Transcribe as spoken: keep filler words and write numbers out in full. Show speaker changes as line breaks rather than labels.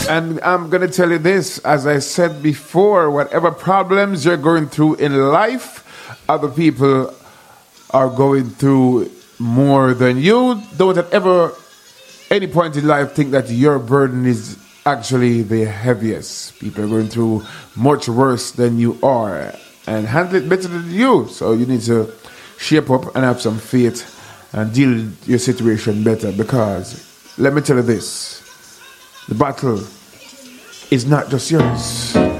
And I'm going to tell you this, as I said before, whatever problems you're going through in life, other people are going through more than you. Don't at ever, any point in life, think that your burden is actually the heaviest. People are going through much worse than you are and handle it better than you. So you need to shape up and have some faith and deal with your situation better, because let me tell you this, the battle is not just yours.